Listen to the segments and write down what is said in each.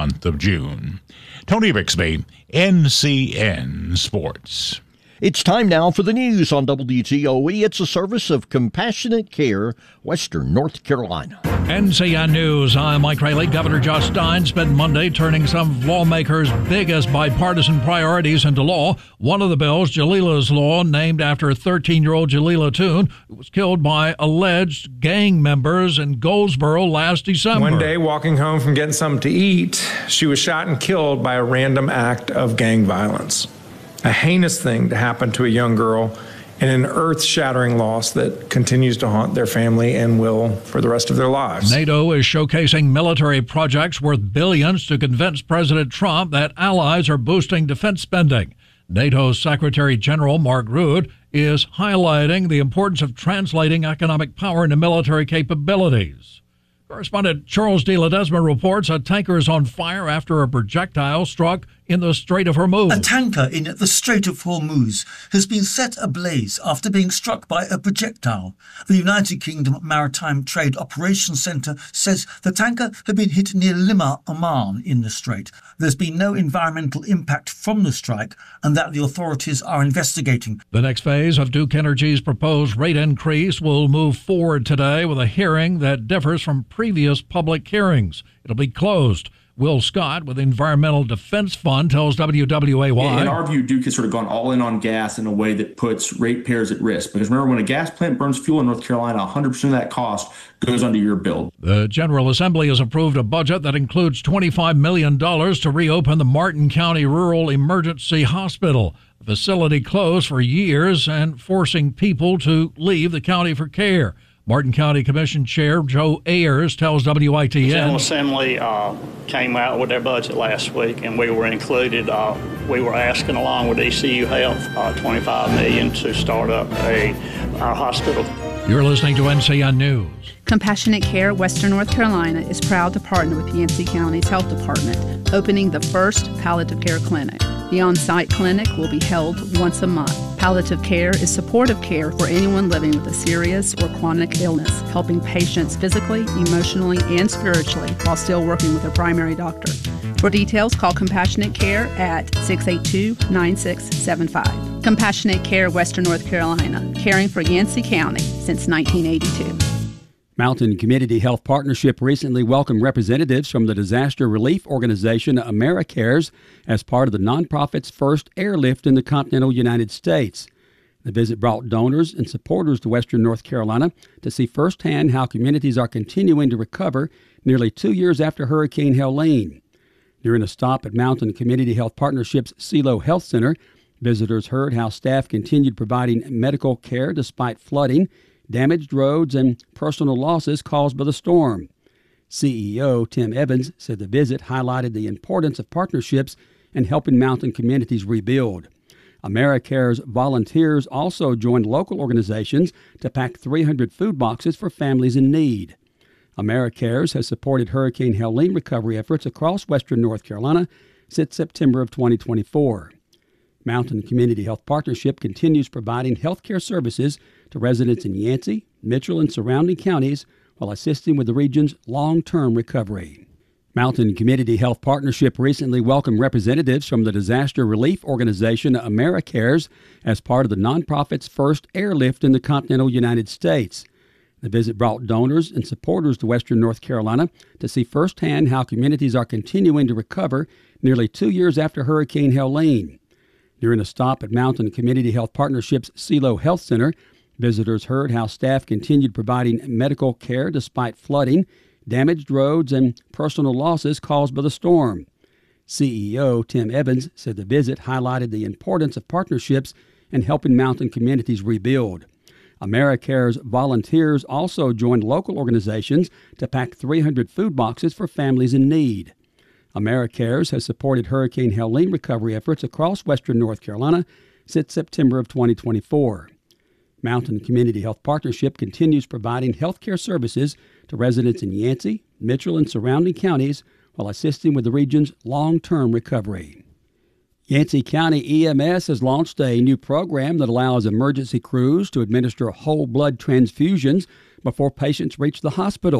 month of June. Tony Rixby, NCN Sports. It's time now for the news on WTOE. It's a service of Compassionate Care, Western North Carolina. NCN News, I'm Mike Rayleigh. Governor Josh Stein spent Monday turning some of lawmakers' biggest bipartisan priorities into law. One of the bills, Jalila's Law, named after 13-year-old Jalila Toon, who was killed by alleged gang members in Goldsboro last December. One day, walking home from getting something to eat, she was shot and killed by a random act of gang violence. A heinous thing to happen to a young girl, and an earth-shattering loss that continues to haunt their family and will for the rest of their lives. NATO is showcasing military projects worth billions to convince President Trump that allies are boosting defense spending. NATO's Secretary General Mark Rutte is highlighting the importance of translating economic power into military capabilities. Correspondent Charles De Ledesma reports a tanker is on fire after a projectile struck in the Strait of Hormuz. A tanker in the Strait of Hormuz has been set ablaze after being struck by a projectile. The United Kingdom Maritime Trade Operations Centre says the tanker had been hit near Limmer, Oman, in the strait. There's been no environmental impact from the strike and that the authorities are investigating. The next phase of Duke Energy's proposed rate increase will move forward today with a hearing that differs from previous public hearings. It'll be closed. Will Scott with the Environmental Defense Fund tells WWAY. In our view, Duke has sort of gone all in on gas in a way that puts ratepayers at risk. Because remember, when a gas plant burns fuel in North Carolina, 100% of that cost goes under your bill. The General Assembly has approved a budget that includes $25 million to reopen the Martin County Rural Emergency Hospital. The facility closed for years and forcing people to leave the county for care. Martin County Commission Chair Joe Ayers tells WITN. The General Assembly came out with their budget last week, and we were included. We were asking, along with ECU Health, $25 million to start up our hospital. You're listening to NCN News. Compassionate Care Western North Carolina is proud to partner with Yancey County's Health Department, opening the first palliative care clinic. The on-site clinic will be held once a month. Palliative care is supportive care for anyone living with a serious or chronic illness, helping patients physically, emotionally, and spiritually while still working with their primary doctor. For details, call Compassionate Care at 682-9675. Compassionate Care Western North Carolina, caring for Yancey County since 1982. Mountain Community Health Partnership recently welcomed representatives from the disaster relief organization AmeriCares as part of the nonprofit's first airlift in the continental United States. The visit brought donors and supporters to Western North Carolina to see firsthand how communities are continuing to recover nearly 2 years after Hurricane Helene. During a stop at Mountain Community Health Partnership's Silo Health Center, visitors heard how staff continued providing medical care despite flooding, damaged roads, and personal losses caused by the storm. CEO Tim Evans said the visit highlighted the importance of partnerships and helping mountain communities rebuild. AmeriCares volunteers also joined local organizations to pack 300 food boxes for families in need. AmeriCares has supported Hurricane Helene recovery efforts across Western North Carolina since September of 2024. Mountain Community Health Partnership continues providing health care services to residents in Yancey, Mitchell, and surrounding counties while assisting with the region's long-term recovery. Mountain Community Health Partnership recently welcomed representatives from the disaster relief organization AmeriCares as part of the nonprofit's first airlift in the continental United States. The visit brought donors and supporters to Western North Carolina to see firsthand how communities are continuing to recover nearly 2 years after Hurricane Helene. During a stop at Mountain Community Health Partnership's Silo Health Center, visitors heard how staff continued providing medical care despite flooding, damaged roads, and personal losses caused by the storm. CEO Tim Evans said the visit highlighted the importance of partnerships and helping mountain communities rebuild. AmeriCares volunteers also joined local organizations to pack 300 food boxes for families in need. AmeriCares has supported Hurricane Helene recovery efforts across Western North Carolina since September of 2024. Mountain Community Health Partnership continues providing health care services to residents in Yancey, Mitchell, and surrounding counties while assisting with the region's long-term recovery. Yancey County EMS has launched a new program that allows emergency crews to administer whole blood transfusions before patients reach the hospital.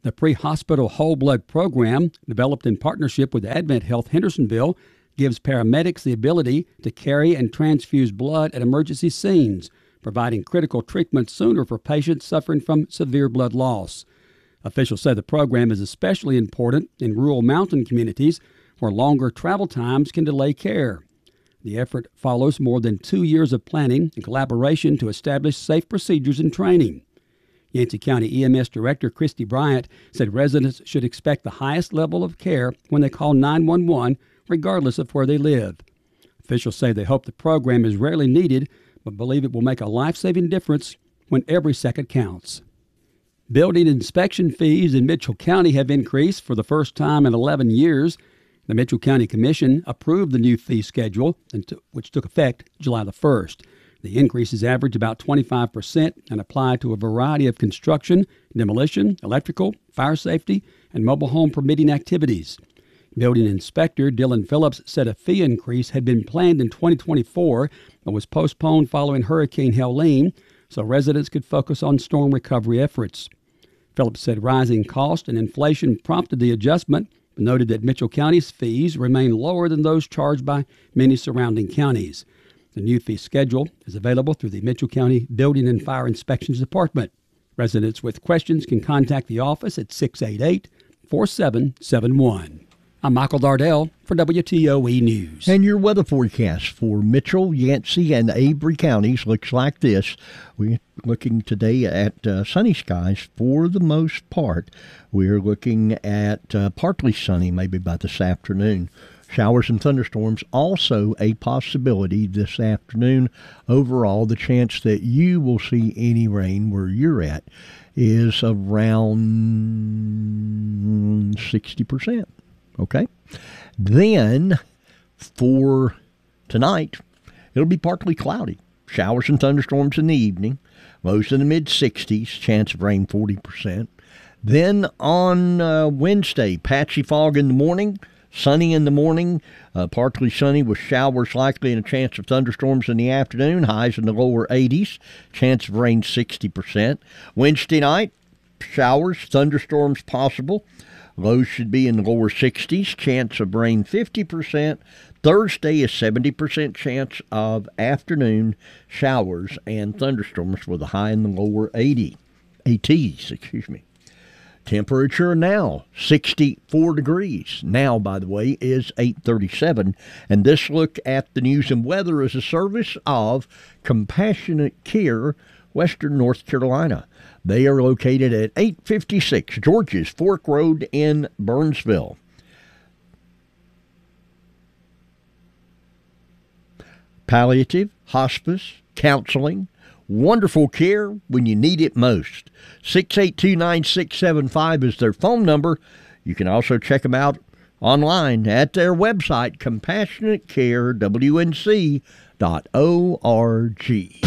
The pre-hospital whole blood program, developed in partnership with Advent Health Hendersonville, gives paramedics the ability to carry and transfuse blood at emergency scenes, providing critical treatment sooner for patients suffering from severe blood loss. Officials say the program is especially important in rural mountain communities where longer travel times can delay care. The effort follows more than 2 years of planning and collaboration to establish safe procedures and training. Yancey County EMS Director Christy Bryant said residents should expect the highest level of care when they call 911, regardless of where they live. Officials say they hope the program is rarely needed, but believe it will make a life-saving difference when every second counts. Building inspection fees in Mitchell County have increased for the first time in 11 years. The Mitchell County Commission approved the new fee schedule, which took effect July the 1st. The increases average about 25% and apply to a variety of construction, demolition, electrical, fire safety, and mobile home permitting activities. Building Inspector Dylan Phillips said a fee increase had been planned in 2024 but was postponed following Hurricane Helene so residents could focus on storm recovery efforts. Phillips said rising cost and inflation prompted the adjustment, but noted that Mitchell County's fees remain lower than those charged by many surrounding counties. The new fee schedule is available through the Mitchell County Building and Fire Inspections Department. Residents with questions can contact the office at 688-4771. I'm Michael Dardell for WTOE News. And your weather forecast for Mitchell, Yancey, and Avery counties looks like this. We're looking today at sunny skies for the most part. We're looking at partly sunny maybe by this afternoon. Showers and thunderstorms also a possibility this afternoon. Overall, the chance that you will see any rain where you're at is around 60%. Okay? Then, for tonight, it'll be partly cloudy. Showers and thunderstorms in the evening. Lows in the mid-60s. Chance of rain 40%. Then on Wednesday, patchy fog in the morning. Sunny in the morning. Partly sunny with showers likely and a chance of thunderstorms in the afternoon. Highs in the lower 80s. Chance of rain 60%. Wednesday night, showers, thunderstorms possible. Lows should be in the lower 60s, chance of rain 50%. Thursday is 70% chance of afternoon showers and thunderstorms with a high in the lower 80s. Temperature now 64 degrees. Now, by the way, is 8:37. And this look at the news and weather is a service of Compassionate Care, Western North Carolina. They are located at 856 Georges Fork Road in Burnsville. Palliative, hospice, counseling, wonderful care when you need it most. 682-9675 is their phone number. You can also check them out online at their website, CompassionateCareWNC.org.